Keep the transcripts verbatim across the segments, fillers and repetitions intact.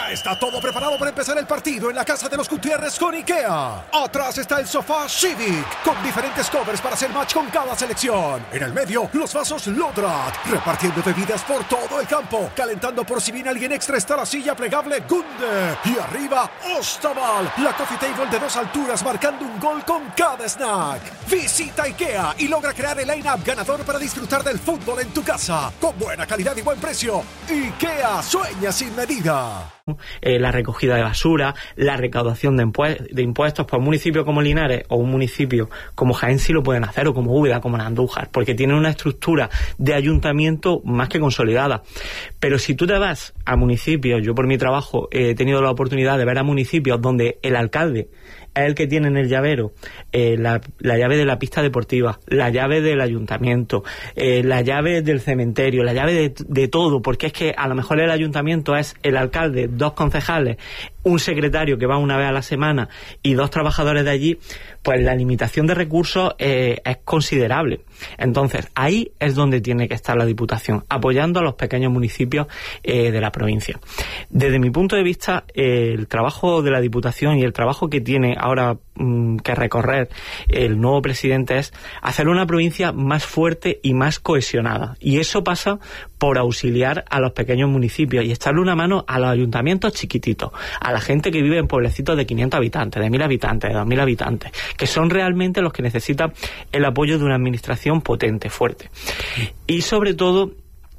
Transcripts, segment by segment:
Ya está todo preparado para empezar el partido en la casa de los Gutiérrez con IKEA. Atrás está el sofá Civic, con diferentes covers para hacer match con cada selección. En el medio, los vasos Lodrat, repartiendo bebidas por todo el campo. Calentando por si viene alguien extra está la silla plegable Gunde. Y arriba, Ostaval, la coffee table de dos alturas marcando un gol con cada snack. Visita IKEA y logra crear el line-up ganador para disfrutar del fútbol en tu casa. Con buena calidad y buen precio. IKEA sueña sin medida. Eh, la recogida de basura, la recaudación de, impu- de impuestos, pues un municipio como Linares o un municipio como Jaén sí lo pueden hacer, o como Úbeda, como Andújar, porque tienen una estructura de ayuntamiento más que consolidada. Pero si tú te vas a municipios, yo por mi trabajo he tenido la oportunidad de ver a municipios donde el alcalde es el que tiene en el llavero eh, la, la llave de la pista deportiva, la llave del ayuntamiento, eh, la llave del cementerio, la llave de, de todo, porque es que a lo mejor el ayuntamiento es el alcalde, dos concejales, un secretario que va una vez a la semana y dos trabajadores de allí, pues la limitación de recursos eh, es considerable. Entonces, ahí es donde tiene que estar la Diputación, apoyando a los pequeños municipios eh, de la provincia. Desde mi punto de vista, eh, el trabajo de la Diputación y el trabajo que tiene ahora mmm, que recorrer el nuevo presidente es hacer una provincia más fuerte y más cohesionada. Y eso pasa por auxiliar a los pequeños municipios y echarle una mano a los ayuntamientos chiquititos, a la gente que vive en pueblecitos de quinientos habitantes, de mil habitantes, de dos mil habitantes, que son realmente los que necesitan el apoyo de una administración potente, fuerte. Y sobre todo,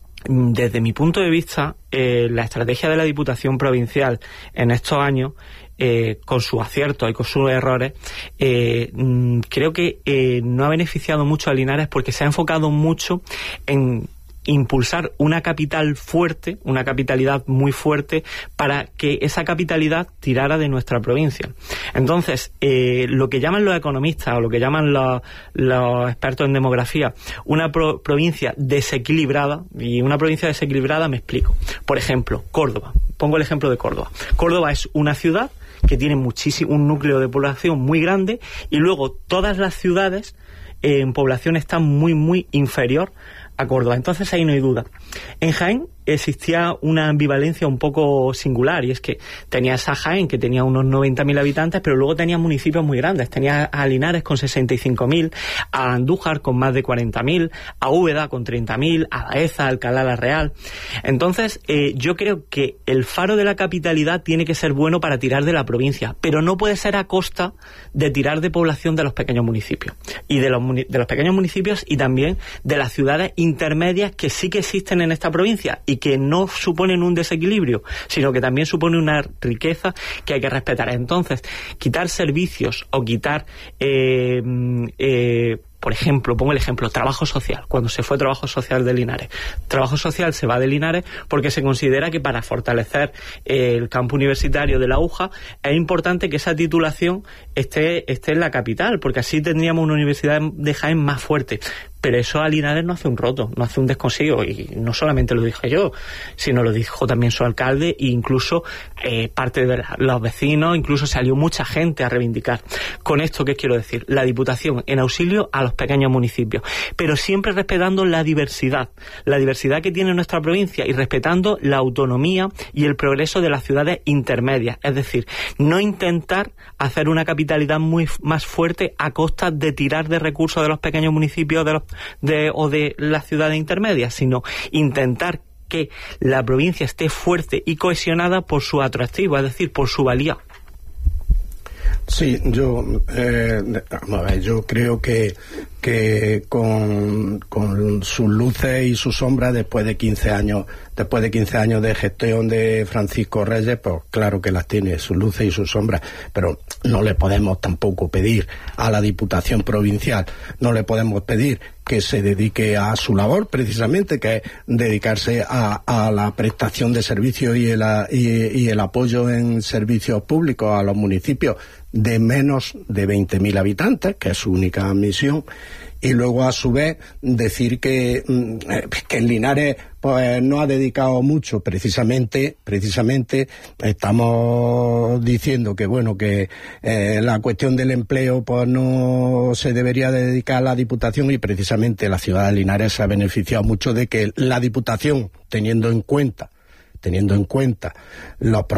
desde mi punto de vista, eh, la estrategia de la Diputación Provincial en estos años, eh, con sus aciertos y con sus errores, eh, creo que eh, no ha beneficiado mucho a Linares porque se ha enfocado mucho en impulsar una capital fuerte, una capitalidad muy fuerte, para que esa capitalidad tirara de nuestra provincia. Entonces, eh, lo que llaman los economistas o lo que llaman los, los expertos en demografía una pro- provincia desequilibrada, y una provincia desequilibrada me explico. Por ejemplo, Córdoba. Pongo el ejemplo de Córdoba. Córdoba es una ciudad que tiene muchísimo, un núcleo de población muy grande, y luego todas las ciudades eh, en población están muy, muy inferior a Córdoba. Entonces ahí no hay duda. En Jaén existía una ambivalencia un poco singular, y es que tenías a Jaén, que tenía unos noventa mil habitantes, pero luego tenías municipios muy grandes. Tenías a Linares con sesenta y cinco mil, a Andújar con más de cuarenta mil, a Úbeda con treinta mil, a Baeza, a Alcalá la Real. Entonces, eh, yo creo que el faro de la capitalidad tiene que ser bueno para tirar de la provincia, pero no puede ser a costa de tirar de población de los pequeños municipios. Y de los, de los pequeños municipios y también de las ciudades intermedias que sí que existen en esta provincia y que no suponen un desequilibrio, sino que también supone una riqueza que hay que respetar. Entonces, quitar servicios o quitar eh, eh, por ejemplo, pongo el ejemplo, trabajo social. Cuando se fue trabajo social de Linares, trabajo social se va de Linares porque se considera que para fortalecer eh, el campo universitario de la U J A es importante que esa titulación esté, esté en la capital, porque así tendríamos una universidad de Jaén más fuerte. Pero eso a Linares no hace un roto, no hace un desconsigo, y no solamente lo dije yo, sino lo dijo también su alcalde e incluso eh, parte de la, los vecinos, incluso salió mucha gente a reivindicar. Con esto, ¿qué quiero decir? La Diputación en auxilio a los pequeños municipios, pero siempre respetando la diversidad, la diversidad que tiene nuestra provincia y respetando la autonomía y el progreso de las ciudades intermedias. Es decir, no intentar hacer una capitalidad muy más fuerte a costa de tirar de recursos de los pequeños municipios de los De, o de las ciudades intermedias, sino intentar que la provincia esté fuerte y cohesionada por su atractivo, es decir, por su valía. Sí, yo, eh, a ver, yo creo que que con, con sus luces y sus sombras, después de quince años, después de quince años de gestión de Francisco Reyes, pues claro que las tiene, sus luces y sus sombras, pero no le podemos tampoco pedir a la Diputación Provincial, no le podemos pedir que se dedique a su labor, precisamente, que es dedicarse a, a la prestación de servicios y el, y, y el apoyo en servicios públicos a los municipios de menos de veinte mil habitantes, que es su única misión, y luego a su vez decir que, que en Linares pues no ha dedicado mucho, precisamente precisamente estamos diciendo que bueno que eh, la cuestión del empleo pues no se debería dedicar a la Diputación, y precisamente la ciudad de Linares se ha beneficiado mucho de que la Diputación, teniendo en cuenta teniendo en cuenta los